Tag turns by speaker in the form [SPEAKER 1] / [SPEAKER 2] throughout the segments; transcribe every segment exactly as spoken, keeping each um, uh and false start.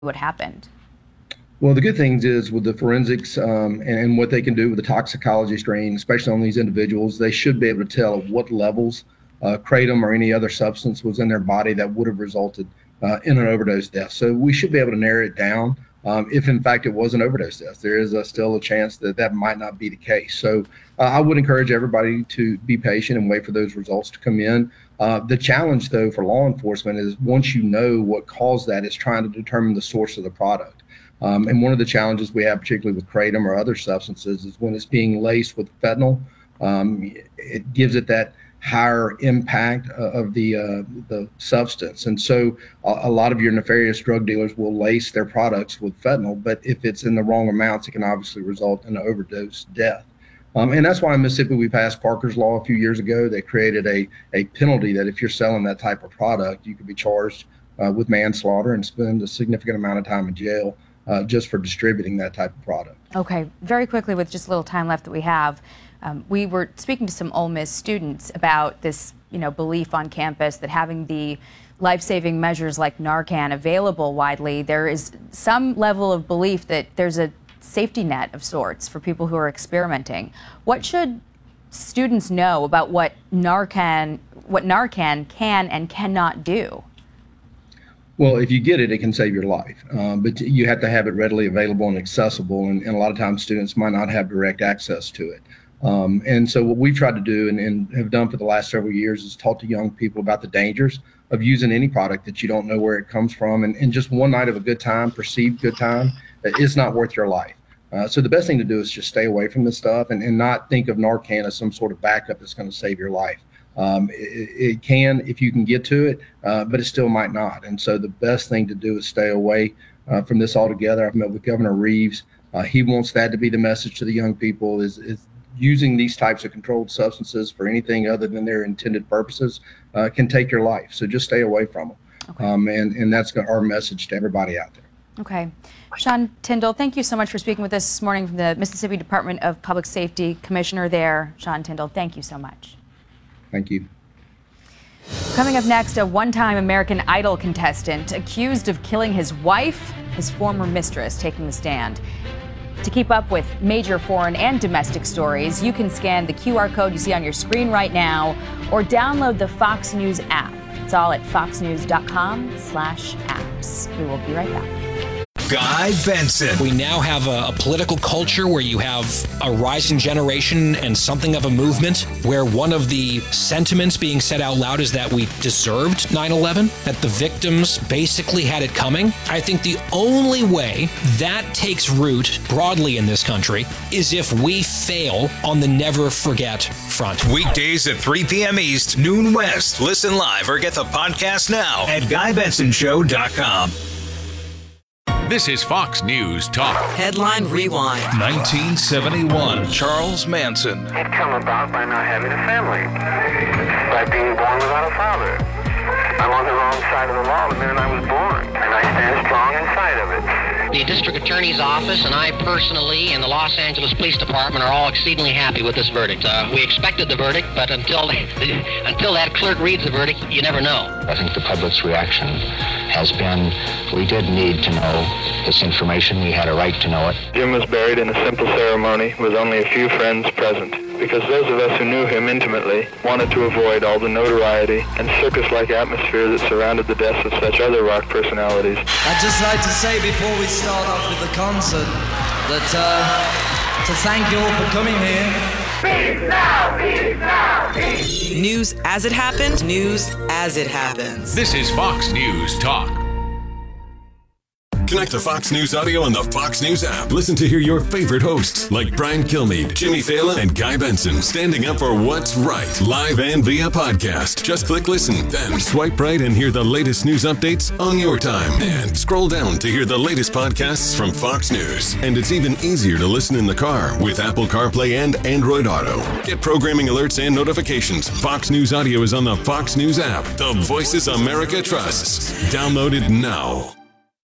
[SPEAKER 1] what happened?
[SPEAKER 2] Well, the good things is with the forensics um, and what they can do with the toxicology strain, especially on these individuals, they should be able to tell at what levels uh, kratom or any other substance was in their body that would have resulted uh, in an overdose death. So we should be able to narrow it down um, if, in fact, it was an overdose death. There is a, still a chance that that might not be the case. So uh, I would encourage everybody to be patient and wait for those results to come in. Uh, the challenge, though, for law enforcement is once you know what caused that, is trying to determine the source of the product. Um, and one of the challenges we have, particularly with kratom or other substances, is when it's being laced with fentanyl, um, it gives it that higher impact uh, of the uh, the substance. And so a, a lot of your nefarious drug dealers will lace their products with fentanyl, but if it's in the wrong amounts, it can obviously result in an overdose death. Um, and that's why in Mississippi we passed Parker's Law a few years ago. They created a, a penalty that if you're selling that type of product, you could be charged uh, with manslaughter and spend a significant amount of time in jail Uh, just for distributing that type of product.
[SPEAKER 1] Okay, very quickly, with just a little time left that we have, um, we were speaking to some Ole Miss students about this, you know, belief on campus that having the life-saving measures like Narcan available widely, there is some level of belief that there's a safety net of sorts for people who are experimenting. What should students know about what Narcan, what Narcan can and cannot do?
[SPEAKER 2] Well, if you get it, it can save your life, uh, but you have to have it readily available and accessible, and, and a lot of times students might not have direct access to it. Um, and so what we've tried to do and, and have done for the last several years is talk to young people about the dangers of using any product that you don't know where it comes from, and, and just one night of a good time, perceived good time, is not worth your life. Uh, so the best thing to do is just stay away from this stuff and, and not think of Narcan as some sort of backup that's going to save your life. Um, it, it can if you can get to it, uh, but it still might not. And so the best thing to do is stay away uh, from this altogether. I've met with Governor Reeves. Uh, he wants that to be the message to the young people, is, is using these types of controlled substances for anything other than their intended purposes uh, can take your life. So just stay away from them. Okay. Um, and, and that's our message to everybody out there.
[SPEAKER 1] Okay. Sean Tindell, thank you so much for speaking with us this morning from the Mississippi Department of Public Safety. Commissioner there, Sean Tindell, thank you so much.
[SPEAKER 2] Thank you.
[SPEAKER 1] Coming up next, a one-time American Idol contestant accused of killing his wife, his former mistress, taking the stand. To keep up with major foreign and domestic stories, you can scan the Q R code you see on your screen right now or download the Fox News app. It's all at fox news dot com slash apps. We will be right back.
[SPEAKER 3] Guy Benson.
[SPEAKER 4] We now have a, a political culture where you have a rising generation and something of a movement where one of the sentiments being said out loud is that we deserved nine eleven, that the victims basically had it coming. I think the only way that takes root broadly in this country is if we fail on the never forget front.
[SPEAKER 3] Weekdays at three p.m. East, noon West. Listen live or get the podcast now at guy benson show dot com.
[SPEAKER 5] This is Fox News Talk.
[SPEAKER 6] Headline Rewind.
[SPEAKER 5] nineteen seventy-one. Charles Manson.
[SPEAKER 7] It come about by not having a family, by being born without a father. I'm on the wrong side of the law the minute I was born, and I stand strong inside of it.
[SPEAKER 8] The district attorney's office and I personally and the Los Angeles Police Department are all exceedingly happy with this verdict. Uh, we expected the verdict, but until until that clerk reads the verdict, you never know.
[SPEAKER 9] I think the public's reaction has been, we did need to know this information. We had a right to know it.
[SPEAKER 7] Jim was buried in a simple ceremony with only a few friends present, because those of us who knew him intimately wanted to avoid all the notoriety and circus-like atmosphere that surrounded the deaths of such other rock personalities.
[SPEAKER 10] I'd just like to say before we start off with the concert that uh, to thank you all for coming here.
[SPEAKER 11] Peace now, peace now, peace.
[SPEAKER 6] News as it happened, news as it happens.
[SPEAKER 5] This is Fox News Talk.
[SPEAKER 12] Connect to Fox News Audio on the Fox News app. Listen to hear your favorite hosts like Brian Kilmeade, Jimmy Fallon, and Guy Benson standing up for what's right, live and via podcast. Just click listen, then swipe right and hear the latest news updates on your time. And scroll down to hear the latest podcasts from Fox News. And it's even easier to listen in the car with Apple CarPlay and Android Auto. Get programming alerts and notifications. Fox News Audio is on the Fox News app. The voices America trusts. Download it now.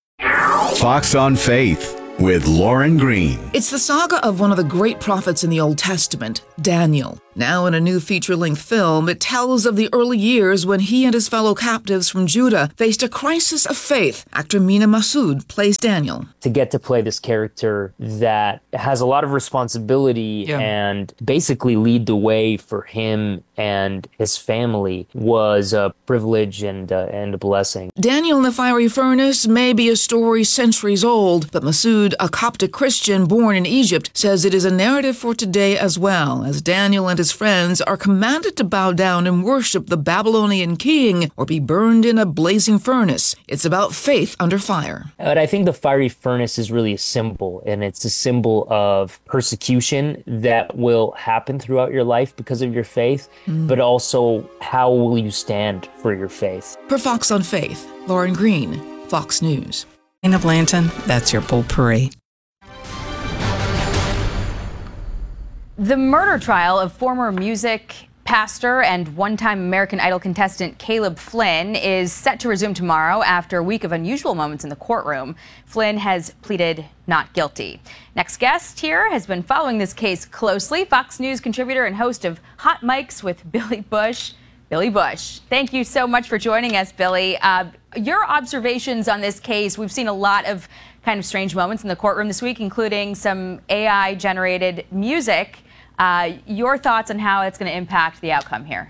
[SPEAKER 13] Fox on Faith with Lauren Green.
[SPEAKER 14] It's the saga of one of the great prophets in the Old Testament, Daniel. Now in a new feature-length film, it tells of the early years when he and his fellow captives from Judah faced a crisis of faith. Actor Mina Massoud plays Daniel.
[SPEAKER 15] To get to play this character that has a lot of responsibility yeah. and basically lead the way for him and his family was a privilege and, uh, and a blessing.
[SPEAKER 14] Daniel in the Fiery Furnace may be a story centuries old, but Massoud, a Coptic Christian born in Egypt, says it is a narrative for today as well, as Daniel and his friends are commanded to bow down and worship the Babylonian king or be burned in a blazing furnace. It's about faith under fire.
[SPEAKER 15] But I think the Fiery Furnace is really a symbol, and it's a symbol of persecution that will happen throughout your life because of your faith, mm. but also how will you stand for your faith.
[SPEAKER 14] For Fox on Faith, Lauren Green, Fox News.
[SPEAKER 16] Of Blanton, that's your potpourri.
[SPEAKER 1] The murder trial of former music pastor and one-time American Idol contestant Caleb Flynn is set to resume tomorrow after a week of unusual moments in the courtroom. Flynn has pleaded not guilty. Next guest here has been following this case closely. Fox News contributor and host of Hot Mics with Billy Bush, Billy Bush. Thank you so much for joining us, Billy. Uh, your observations on this case, we've seen a lot of kind of strange moments in the courtroom this week, including some A I-generated music. Uh, your thoughts on how it's going to impact the outcome here?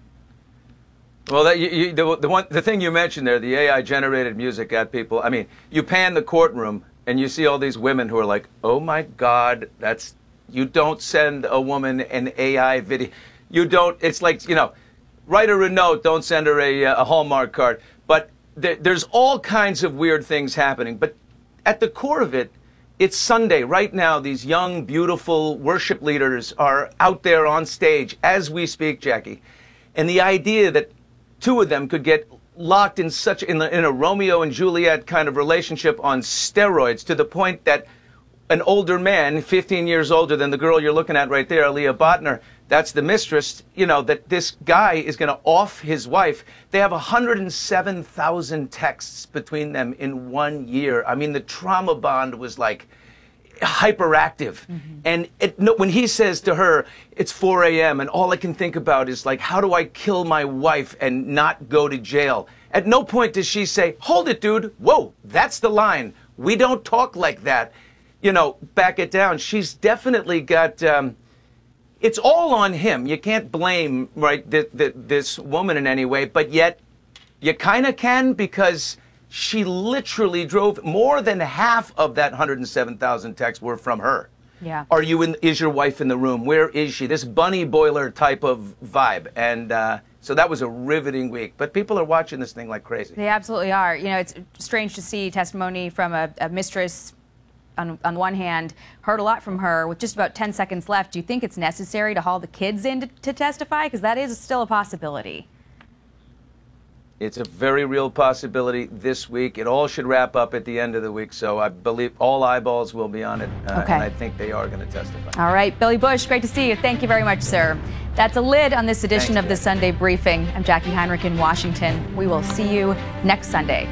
[SPEAKER 17] Well, that, you, you, the, the, one, the thing you mentioned there, the A I-generated music at people, I mean, you pan the courtroom and you see all these women who are like, oh, my God, that's, you don't send a woman an A I video. You don't, it's like, you know, write her a note, don't send her a, a Hallmark card. But there, there's all kinds of weird things happening. But at the core of it, it's Sunday. Right now, these young, beautiful worship leaders are out there on stage as we speak, Jackie. And the idea that two of them could get locked in such in, the, in a Romeo and Juliet kind of relationship on steroids to the point that an older man, fifteen years older than the girl you're looking at right there, Aaliyah Botner, that's the mistress, you know, that this guy is going to off his wife. They have one hundred seven thousand texts between them in one year. I mean, the trauma bond was like hyperactive. Mm-hmm. And it, no, when he says to her, it's four a m and all I can think about is like, how do I kill my wife and not go to jail? At no point does she say, hold it, dude. Whoa, that's the line. We don't talk like that. You know, back it down. She's definitely got... Um, It's all on him. You can't blame, right, th th this woman in any way, but yet you kind of can because she literally drove more than half of that one hundred seven thousand texts were from her.
[SPEAKER 1] Yeah.
[SPEAKER 17] Are you in, is your wife in the room? Where is she? This bunny boiler type of vibe. And uh, so that was a riveting week. But people are watching this thing like crazy.
[SPEAKER 1] They absolutely are. You know, it's strange to see testimony from a, a mistress. On, on one hand, heard a lot from her with just about ten seconds left. Do you think it's necessary to haul the kids in to, to testify? Because that is still a possibility.
[SPEAKER 17] It's a very real possibility this week. It all should wrap up at the end of the week. So I believe all eyeballs will be on it. Uh,
[SPEAKER 1] okay.
[SPEAKER 17] And I think they are going to testify.
[SPEAKER 1] All right. Billy Bush, great to see you. Thank you very much, sir. That's a lid on this edition Thanks, of the Sunday Briefing. I'm Jackie Heinrich in Washington. We will see you next Sunday.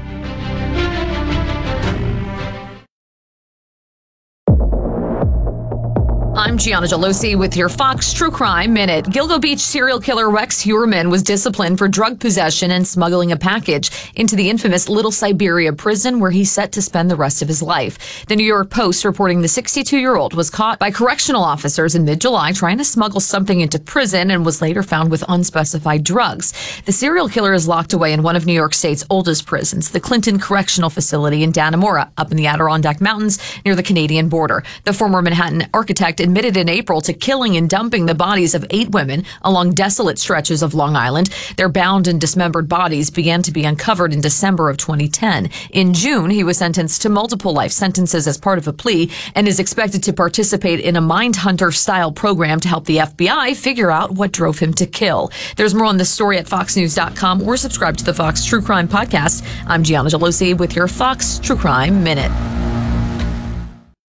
[SPEAKER 18] I'm Gianna Gelosi with your Fox True Crime Minute. Gilgo Beach serial killer Rex Heuermann was disciplined for drug possession and smuggling a package into the infamous Little Siberia prison where he's set to spend the rest of his life. The New York Post reporting the sixty-two-year-old was caught by correctional officers in mid-July trying to smuggle something into prison and was later found with unspecified drugs. The serial killer is locked away in one of New York State's oldest prisons, the Clinton Correctional Facility in Dannemora, up in the Adirondack Mountains near the Canadian border. The former Manhattan architect admitted in April to killing and dumping the bodies of eight women along desolate stretches of Long Island. Their bound and dismembered bodies began to be uncovered in December of twenty ten. In June, he was sentenced to multiple life sentences as part of a plea and is expected to participate in a Mindhunter-style program to help the F B I figure out what drove him to kill. There's more on this story at fox news dot com or subscribe to the Fox True Crime Podcast. I'm Gianna Gelosi with your Fox True Crime Minute.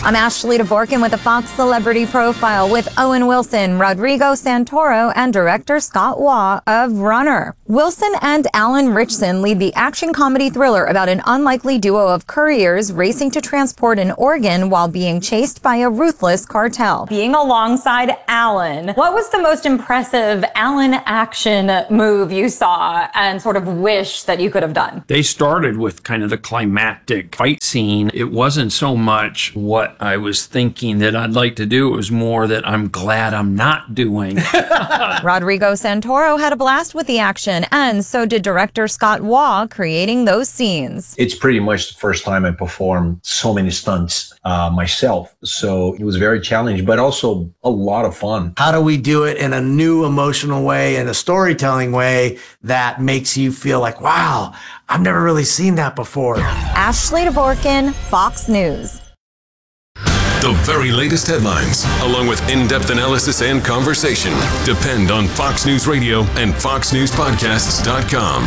[SPEAKER 19] I'm Ashley Dvorkin with the Fox Celebrity Profile with Owen Wilson, Rodrigo Santoro, and director Scott Waugh of Runner. Wilson and Alan Ritchson lead the action comedy thriller about an unlikely duo of couriers racing to transport an organ while being chased by a ruthless cartel.
[SPEAKER 20] Being alongside Alan, what was the most impressive Alan action move you saw and sort of wish that you could have done?
[SPEAKER 21] They started with kind of the climactic fight scene. It wasn't so much what I was thinking that I'd like to do. It was more that I'm glad I'm not doing.
[SPEAKER 19] Rodrigo Santoro had a blast with the action, and so did director Scott Waugh, creating those scenes.
[SPEAKER 22] It's pretty much the first time I performed so many stunts uh, myself, so it was very challenging, but also a lot of fun.
[SPEAKER 23] How do we do it in a new emotional way, in a storytelling way that makes you feel like, wow, I've never really seen that before.
[SPEAKER 19] Ashley Dvorkin, Fox News.
[SPEAKER 12] The very latest headlines, along with in-depth analysis and conversation, depend on Fox News Radio and fox news podcasts dot com.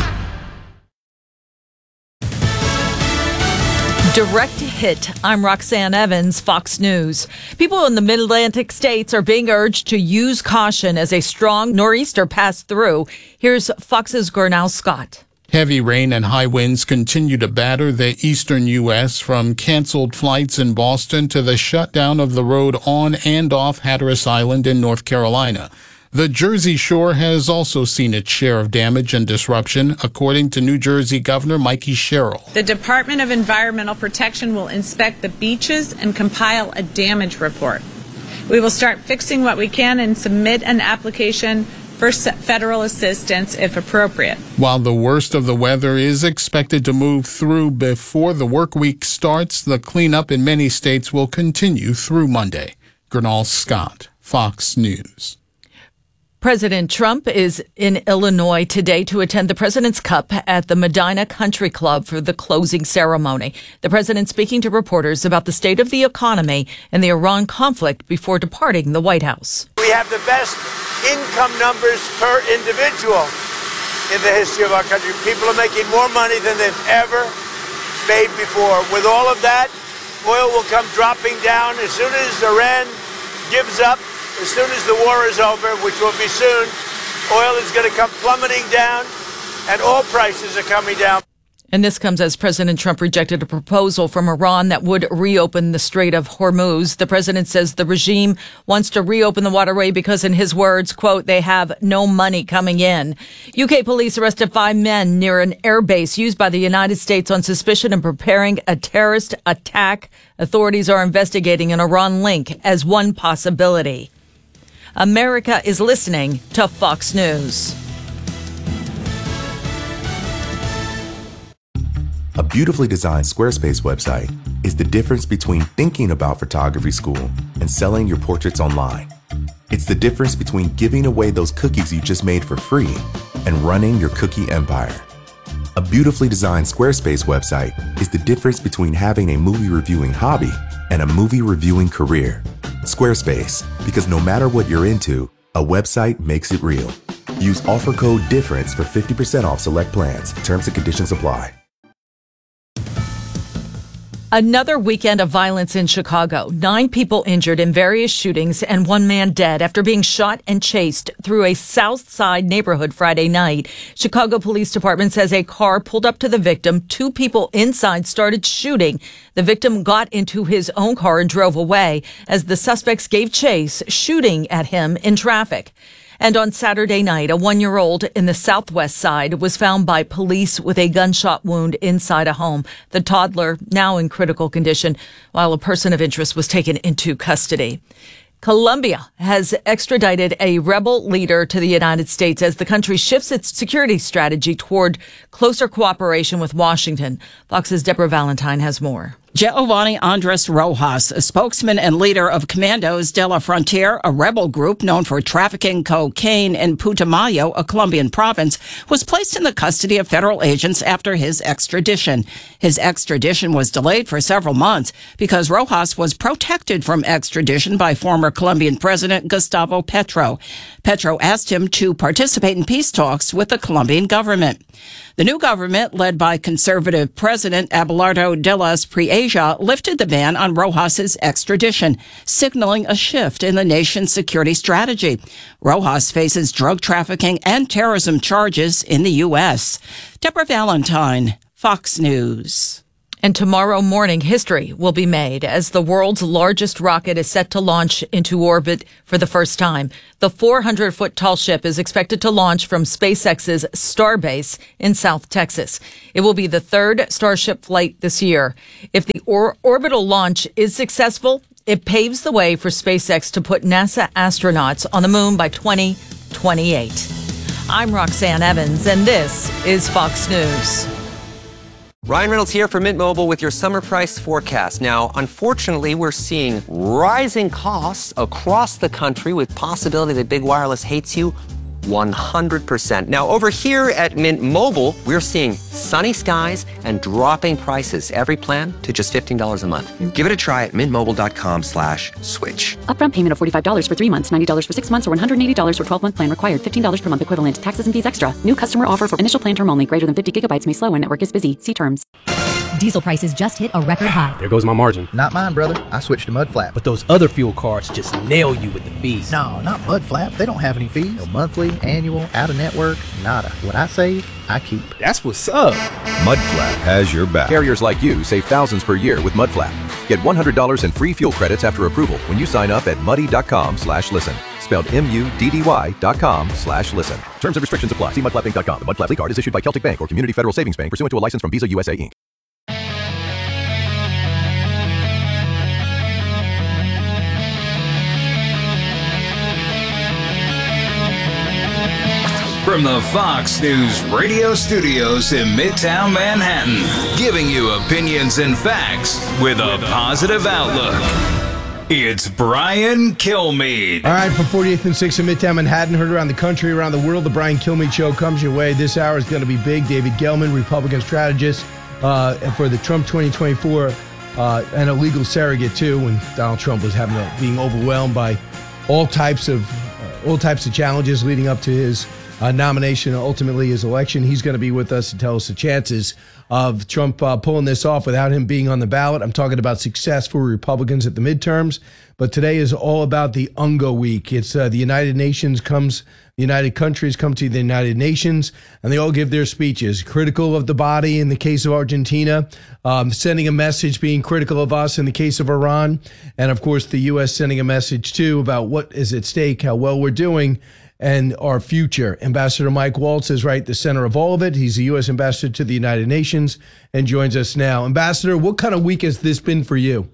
[SPEAKER 24] Direct hit. I'm Roxanne Evans, Fox News. People in the mid-Atlantic states are being urged to use caution as a strong nor'easter passed through. Here's Fox's Gurnal Scott.
[SPEAKER 25] Heavy rain and high winds continue to batter the eastern U S, from canceled flights in Boston to the shutdown of the road on and off Hatteras Island in North Carolina. The Jersey Shore has also seen its share of damage and disruption, according to New Jersey Governor Mikey Sherrill.
[SPEAKER 26] The Department of Environmental Protection will inspect the beaches and compile a damage report. We will start fixing what we can and submit an application for federal assistance if appropriate.
[SPEAKER 25] While the worst of the weather is expected to move through before the work week starts, the cleanup in many states will continue through Monday. Gurnal Scott, Fox News.
[SPEAKER 24] President Trump is in Illinois today to attend the President's Cup at the Medina Country Club for the closing ceremony. The president speaking to reporters about the state of the economy and the Iran conflict before departing the White House.
[SPEAKER 27] We have the best income numbers per individual in the history of our country. People are making more money than they've ever made before. With all of that, oil will come dropping down as soon as Iran gives up. As soon as the war is over, which will be soon, oil is going to come plummeting down, and all prices are coming down.
[SPEAKER 24] And this comes as President Trump rejected a proposal from Iran that would reopen the Strait of Hormuz. The president says the regime wants to reopen the waterway because, in his words, quote, they have no money coming in. U K police arrested five men near an airbase used by the United States on suspicion of preparing a terrorist attack. Authorities are investigating an Iran link as one possibility. America is listening to Fox News.
[SPEAKER 28] A beautifully designed Squarespace website is the difference between thinking about photography school and selling your portraits online. It's the difference between giving away those cookies you just made for free and running your cookie empire. A beautifully designed Squarespace website is the difference between having a movie reviewing hobby and a movie reviewing career. Squarespace, because no matter what you're into, a website makes it real. Use offer code DIFFERENCE for fifty percent off select plans. Terms and conditions apply.
[SPEAKER 24] Another weekend of violence in Chicago. Nine people injured in various shootings and one man dead after being shot and chased through a South Side neighborhood Friday night. Chicago Police Department says a car pulled up to the victim. Two people inside started shooting. The victim got into his own car and drove away as the suspects gave chase, shooting at him in traffic. And on Saturday night, a one-year-old in the Southwest Side was found by police with a gunshot wound inside a home. The toddler now in critical condition, while a person of interest was taken into custody. Colombia has extradited a rebel leader to the United States as the country shifts its security strategy toward closer cooperation with Washington. Fox's Deborah Valentine has more.
[SPEAKER 29] Giovanni Andres Rojas, a spokesman and leader of Comandos de la Frontera, a rebel group known for trafficking cocaine in Putumayo, a Colombian province, was placed in the custody of federal agents after his extradition. His extradition was delayed for several months because Rojas was protected from extradition by former Colombian President Gustavo Petro. Petro asked him to participate in peace talks with the Colombian government. The new government, led by conservative President Abelardo de las Prieto, Asia lifted the ban on Rojas's extradition, signaling a shift in the nation's security strategy. Rojas faces drug trafficking and terrorism charges in the U S. Deborah Valentine, Fox News.
[SPEAKER 24] And tomorrow morning, history will be made as the world's largest rocket is set to launch into orbit for the first time. The four hundred foot tall ship is expected to launch from SpaceX's Starbase in South Texas. It will be the third Starship flight this year. If the or- orbital launch is successful, it paves the way for SpaceX to put NASA astronauts on the moon by twenty twenty-eight. I'm Roxanne Evans, and this is Fox News.
[SPEAKER 2] Ryan Reynolds here for Mint Mobile with your summer price forecast. Now, unfortunately, we're seeing rising costs across the country with possibility that big wireless hates you one hundred percent. Now, over here at Mint Mobile, we're seeing sunny skies and dropping prices. Every plan to just fifteen dollars a month. Give it a try at mintmobile.com slash switch.
[SPEAKER 3] Upfront payment of forty-five dollars for three months, ninety dollars for six months, or one hundred eighty dollars for twelve month plan required. fifteen dollars per month equivalent. Taxes and fees extra. New customer offer for initial plan term only. Greater than fifty gigabytes may slow when network is busy. See terms.
[SPEAKER 4] Diesel prices just hit a record high.
[SPEAKER 6] There goes my margin. Not mine, brother. I switched to Mudflap. But those other fuel cards just nail you with the fees.
[SPEAKER 4] No, not Mudflap. They don't have any fees. No monthly, annual, out-of-network, nada. What I save, I keep.
[SPEAKER 6] That's what's up.
[SPEAKER 7] Mudflap has your back. Carriers like you save thousands per year with Mudflap. Get one hundred dollars in free fuel credits after approval when you sign up at muddy.com slash listen. Spelled M-U-D-D-Y dot com slash listen. Terms and restrictions apply. See mudflap inc dot com. The Mudflap card is issued by Celtic Bank or Community Federal Savings Bank pursuant to a license from Visa U S A Incorporated.
[SPEAKER 8] From the Fox News radio studios in Midtown Manhattan, giving you opinions and facts with a positive outlook. It's Brian Kilmeade.
[SPEAKER 9] All right, from forty-eighth and sixth in Midtown Manhattan, heard around the country, around the world, the Brian Kilmeade Show comes your way. This hour is going to be big. David Gelman, Republican strategist uh, for the Trump twenty twenty-four, uh, and a legal surrogate, too, when Donald Trump was having a, being overwhelmed by all types of uh, all types of challenges leading up to his Uh, nomination, ultimately his election. He's going to be with us to tell us the chances of Trump uh, pulling this off without him being on the ballot. I'm talking about success for Republicans at the midterms, but today is all about the U N G A week. It's uh, the United Nations comes, the United Countries come to the United Nations, and they all give their speeches, critical of the body in the case of Argentina, um, sending a message being critical of us in the case of Iran, and of course the U S sending a message too about what is at stake, how well we're doing, and our future. Ambassador Mike Waltz is right at the center of all of it. He's the U S ambassador to the United Nations and joins us now. Ambassador, what kind of week has this been for you?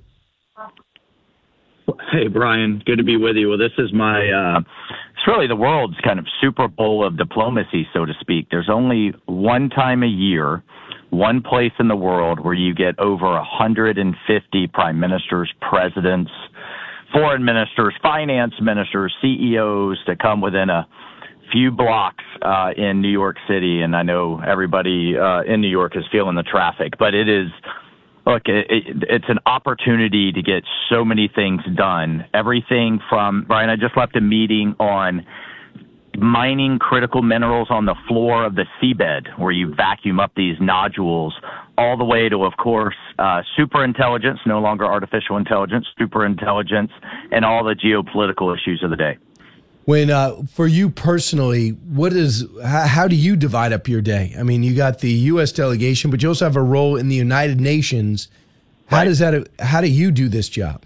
[SPEAKER 10] Hey, Brian, good to be with you. Well, this is my, uh, it's really the world's kind of Super Bowl of diplomacy, so to speak. There's only one time a year, one place in the world where you get over one hundred fifty prime ministers, presidents, foreign ministers, finance ministers, C E Os to come within a few blocks uh, in New York City. And I know everybody uh, in New York is feeling the traffic, but it is, look, it, it, it's an opportunity to get so many things done. Everything from, Brian, I just left a meeting on mining critical minerals on the floor of the seabed, where you vacuum up these nodules, all the way to, of course, uh, super intelligence, no longer artificial intelligence, super intelligence, and all the geopolitical issues of the day.
[SPEAKER 9] When, uh, for you personally, what is, how, how do you divide up your day? I mean, you got the U S delegation, but you also have a role in the United Nations. How
[SPEAKER 10] Right.
[SPEAKER 9] does that, how do you do this job?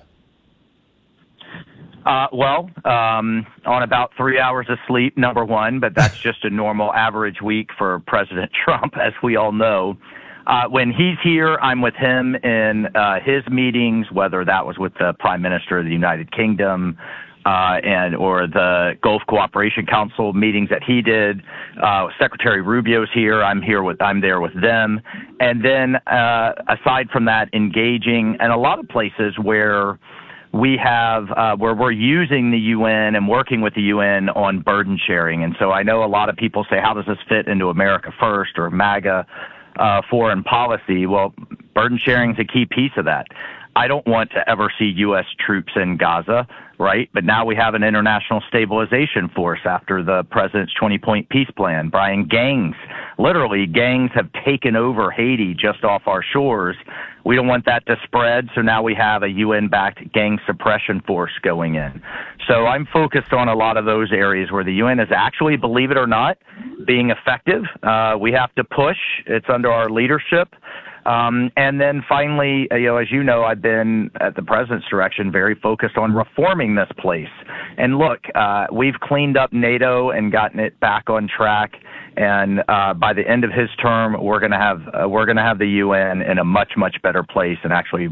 [SPEAKER 10] Uh, well, um, on about three hours of sleep, number one, but that's just a normal average week for President Trump, as we all know. Uh, when he's here, I'm with him in uh, his meetings, whether that was with the Prime Minister of the United Kingdom uh, and or the Gulf Cooperation Council meetings that he did. Uh, Secretary Rubio's here. I'm here with I'm there with them, and then uh, aside from that, engaging in a lot of places where we have uh, where we're using the U N and working with the U N on burden sharing. And so I know a lot of people say, how does this fit into America First or MAGA uh, foreign policy? Well, burden sharing is a key piece of that. I don't want to ever see U S troops in Gaza, right? But now we have an international stabilization force after the president's twenty-point peace plan. Brian, gangs, literally gangs have taken over Haiti just off our shores. We don't want that to spread, so now we have a U N-backed gang suppression force going in. So I'm focused on a lot of those areas where the U N is actually, believe it or not, being effective. Uh, we have to push. It's under our leadership. Um, and then finally, you know, as you know, I've been at the president's direction very focused on reforming this place. And look, uh, we've cleaned up NATO and gotten it back on track. And uh, by the end of his term, we're going to have uh, we're going to have the U N in a much much better place and actually